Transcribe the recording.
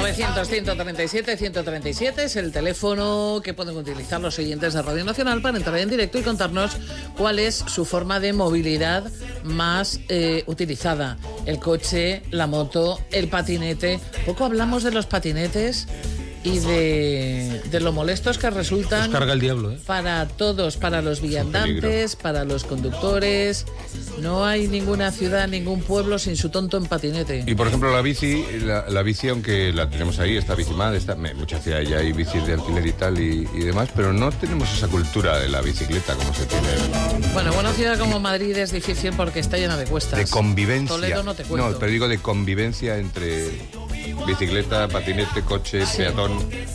900-137-137 es el teléfono que pueden utilizar los oyentes de Radio Nacional para entrar en directo y contarnos cuál es su forma de movilidad más utilizada. El coche, la moto, el patinete. Poco hablamos de los patinetes y de lo molestos que resultan. Nos carga el diablo, para todos, para los viandantes, para los conductores. No hay ninguna ciudad, ningún pueblo sin su tonto en patinete. Y por ejemplo la bici, aunque la tenemos ahí, está Bicimad, muchas ciudades ya hay bicis de alquiler y tal y demás, pero no tenemos esa cultura de la bicicleta como se tiene. Bueno, una ciudad como Madrid es difícil porque está llena de cuestas. De convivencia. Toledo no te cuento. No, pero digo de convivencia entre bicicleta, patinete, coche, peatón.